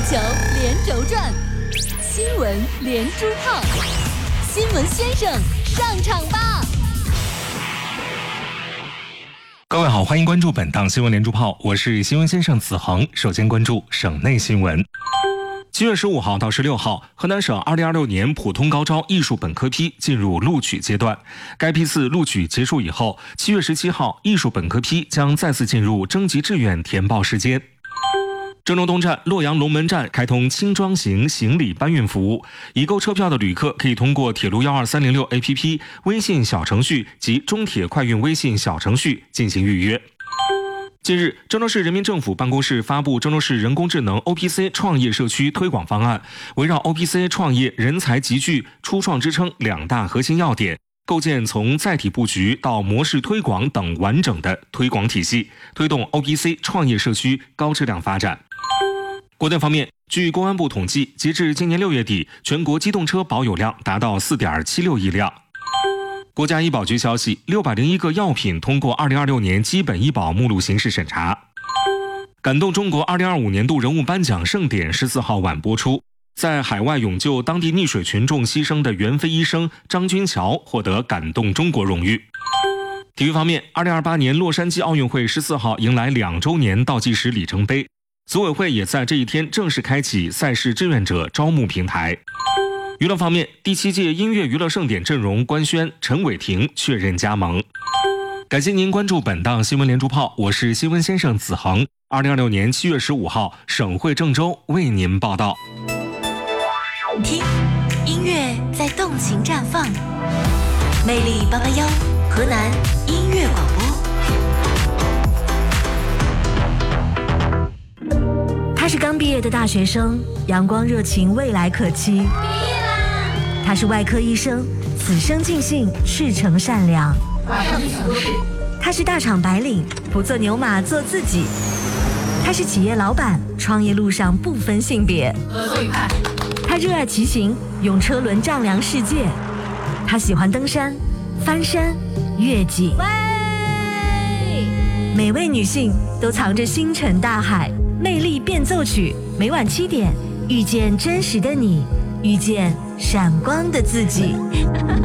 球连轴转，新闻连珠炮，新闻先生上场吧！ 各位好，欢迎关注本档新闻连珠炮，我是新闻先生子恒。首先关注省内新闻。7月15号到16号，河南省2026年普通高招艺术本科批进入录取阶段。该批次录取结束以后，7月17号，艺术本科批将再次进入征集志愿填报时间。郑州东站洛阳龙门站开通轻装型行李搬运服务，已购车票的旅客可以通过铁路12306 APP、微信小程序及中铁快运微信小程序进行预约。近日，郑州市人民政府办公室发布郑州市人工智能 OPC 创业社区推广方案，围绕 OPC 创业人才集聚、初创支撑两大核心要点，构建从载体布局到模式推广等完整的推广体系，推动 OPC 创业社区高质量发展。国内方面，据公安部统计，截至今年6月底，全国机动车保有量达到 4.76 亿辆。国家医保局消息，601个药品通过2026年基本医保目录形式审查。感动中国2025年度人物颁奖盛典14号晚播出，在海外勇救当地溺水群众牺牲的援非医生张军桥获得感动中国荣誉。体育方面，2028年洛杉矶奥运会14号迎来2周年倒计时里程碑，组委会也在这一天正式开启赛事志愿者招募平台。娱乐方面，第7届音乐娱乐盛典阵容官宣，陈伟霆确认加盟。感谢您关注本档新闻连珠炮，我是新闻先生子恒。2026年7月15号，省会郑州为您报道。 听，音乐在动情绽放，魅力881，河南音乐广播。 他是刚毕业的大学生，阳光热情，未来可期。他是外科医生，此生尽兴，赤诚善良。 马上就想做事。 他是大厂白领，不做牛马，做自己。他是企业老板，创业路上不分性别。 合作愉快。 他热爱骑行，用车轮丈量世界。他喜欢登山、翻山、越岭。每位女性都藏着星辰大海。魅力变奏曲，每晚7点，遇见真实的你，遇见闪光的自己。